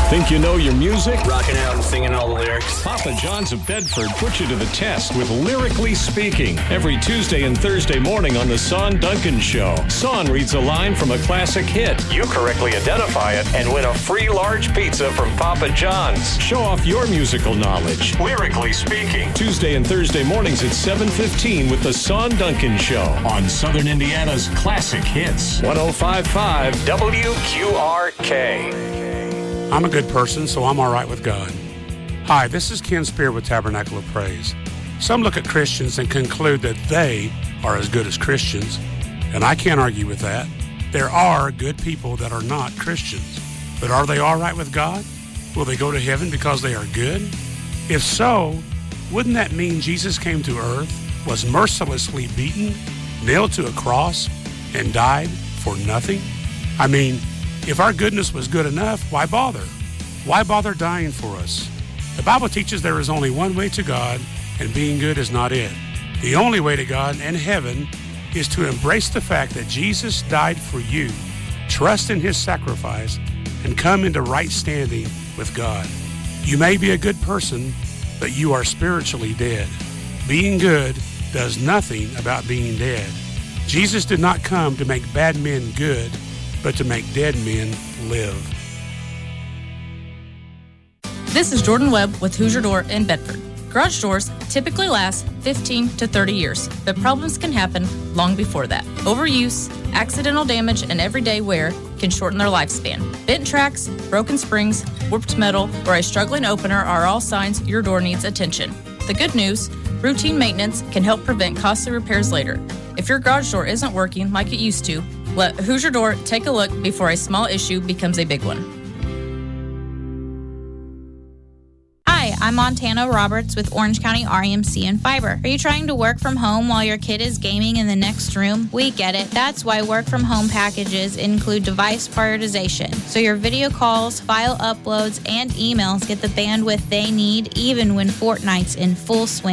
Think you know your music? Rocking out and singing all the lyrics. Papa John's of Bedford puts you to the test with Lyrically Speaking every Tuesday and Thursday morning on the Son Duncan Show. Son reads a line from a classic hit. You correctly identify it and win a free large pizza from Papa John's. Show off your musical knowledge. Lyrically Speaking. Tuesday and Thursday mornings at 7:15 with the Son Duncan Show on Southern Indiana's Classic Hits. 105.5 WQRK. I'm a good person, so I'm all right with God. Hi, this is Ken Spear with Tabernacle of Praise. Some look at Christians and conclude that they are as good as Christians, and I can't argue with that. There are good people that are not Christians, but are they all right with God? Will they go to heaven because they are good? If so, wouldn't that mean Jesus came to earth, was mercilessly beaten, nailed to a cross, and died for nothing? I mean, if our goodness was good enough, why bother? Why bother dying for us? The Bible teaches there is only one way to God, and being good is not it. The only way to God and heaven is to embrace the fact that Jesus died for you, trust in his sacrifice, and come into right standing with God. You may be a good person, but you are spiritually dead. Being good does nothing about being dead. Jesus did not come to make bad men good, but to make dead men live. This is Jordan Webb with Hoosier Door in Bedford. Garage doors typically last 15 to 30 years, but problems can happen long before that. Overuse, accidental damage, and everyday wear can shorten their lifespan. Bent tracks, broken springs, warped metal, or a struggling opener are all signs your door needs attention. The good news, routine maintenance can help prevent costly repairs later. If your garage door isn't working like it used to, let Hoosier Door take a look before a small issue becomes a big one. Hi, I'm Montana Roberts with Orange County REMC and Fiber. Are you trying to work from home while your kid is gaming in the next room? We get it. That's why work from home packages include device prioritization, so your video calls, file uploads, and emails get the bandwidth they need even when Fortnite's in full swing.